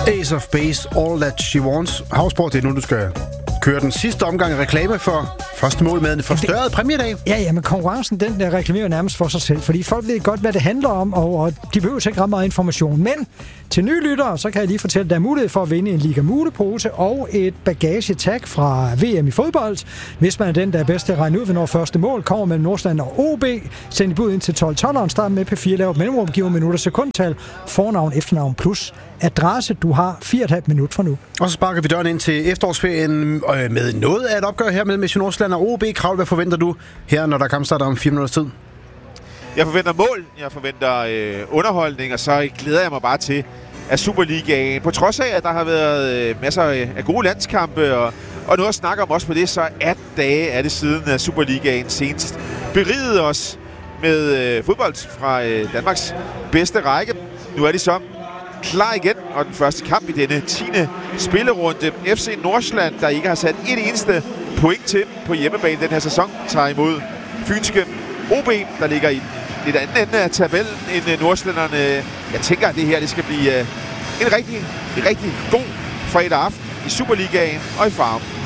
Ace of Base, All That She Wants. Havsport, det er nu, du skal køre den sidste omgang af reklame for første mål med en forstørret præmiedag. Ja, men konkurrencen, den der reklamerer nærmest for sig selv, fordi folk ved godt, hvad det handler om, og de behøver ikke ret meget information. Men til nye lyttere, så kan jeg lige fortælle, at der er mulighed for at vinde en Liga Mule-pose og et bagagetag fra VM i fodbold. Hvis man er den, der er bedst til at regne ud, hvornår første mål kommer mellem Nordsjælland og OB, send bud ind til 12-12'eren, start med P4, lav et mellemrum, giver minutter sekundtal, fornavn, efternavn plus adresse. Du har 4,5 minutter fra nu. Og så sparker vi døren ind til efterårsferien med noget af et opgør her mellem Nordsjælland og OB. Krav, hvad forventer du her, når der kampstarter om 4 minutters tid? Jeg forventer mål, jeg forventer underholdning, og så glæder jeg mig bare til, at Superligaen, på trods af, at der har været masser af gode landskampe, og noget at snakke om også på det, så 18 dage er det siden, at Superligaen senest berigede os med fodbold fra Danmarks bedste række. Nu er de så klar igen, og den første kamp i denne 10. spillerunde. FC Nordsjælland, der ikke har sat et eneste point til på hjemmebane den her sæson, tager imod fynske OB, der ligger i lidt anden ende af tabellen end nordsjællænderne. Jeg tænker, at det her det skal blive en rigtig god fredag aften i Superligaen og i Farum.